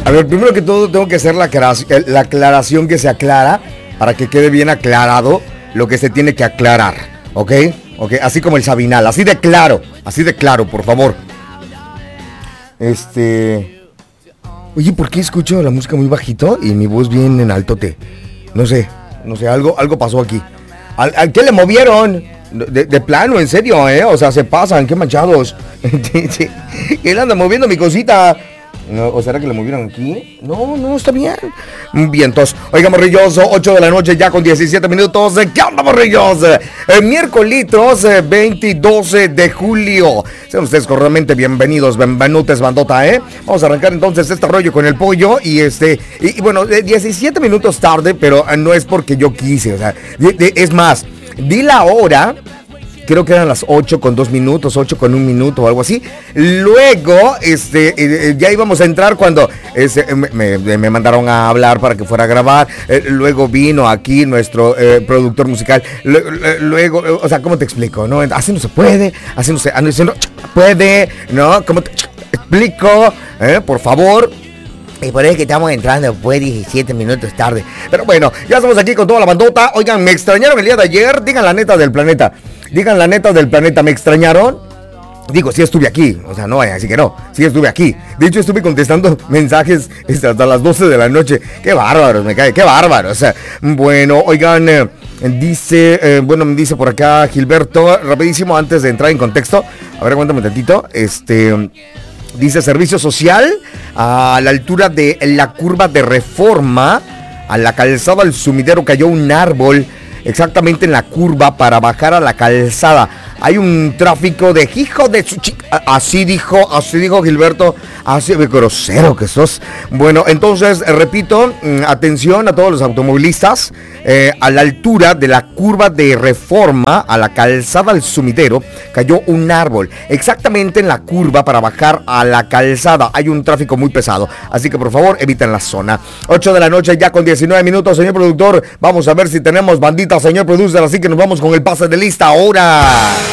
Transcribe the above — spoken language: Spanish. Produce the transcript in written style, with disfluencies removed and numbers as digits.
A ver, primero que todo tengo que hacer la aclaración que se aclara para que quede bien aclarado lo que se tiene que aclarar, ¿ok? Ok, así como el Sabinal, así de claro, por favor. Oye, ¿por qué escucho la música muy bajito y mi voz bien en altote? No sé, algo pasó aquí. ¿A qué le movieron? De plano, en serio, o sea, se pasan, qué manchados. Él anda moviendo mi cosita. No, ¿o será que le movieron aquí? No, está bien. Vientos. Oiga, morrillos, 8 de la noche ya con 17 minutos. ¿Qué onda, morrillos? Miércolitos 22 de julio. Sean ustedes cordialmente bienvenidos, benvenutes, bandota, Vamos a arrancar entonces este rollo con el pollo. Y bueno, 17 minutos tarde, pero no es porque yo quise, o sea, es más, di la hora. Creo que eran las 8 con 2 minutos, 8 con 1 minuto o algo así. Luego, ya íbamos a entrar cuando me mandaron a hablar para que fuera a grabar. Luego vino aquí nuestro productor musical. Luego, o sea, ¿cómo te explico? ¿No? Así no se puede, así no se puede, ¿no? ¿Cómo te explico? Por favor. Y por eso que estamos entrando, pues 17 minutos tarde. Pero bueno, ya estamos aquí con toda la bandota. Oigan, me extrañaron el día de ayer. Digan la neta del planeta. ¿Me extrañaron? Digo, sí estuve aquí. O sea, no vayan, así que no. Sí estuve aquí. De hecho, estuve contestando mensajes hasta las 12 de la noche. Qué bárbaros, me cae, qué bárbaros. O sea, bueno, oigan, me dice por acá Gilberto, rapidísimo, antes de entrar en contexto. A ver, aguántame un tantito. Dice servicio social a la altura de la curva de Reforma, a la calzada del Sumidero cayó un árbol exactamente en la curva para bajar a la calzada. Hay un tráfico de hijo de su chica. Así dijo Gilberto. Así de grosero que sos. Bueno, entonces, repito, atención a todos los automovilistas. A la altura de la curva de Reforma, a la calzada del Sumidero, cayó un árbol. Exactamente en la curva para bajar a la calzada. Hay un tráfico muy pesado. Así que, por favor, eviten la zona. 8 de la noche ya con 19 minutos, señor productor. Vamos a ver si tenemos bandita, señor producer. Así que nos vamos con el pase de lista ahora.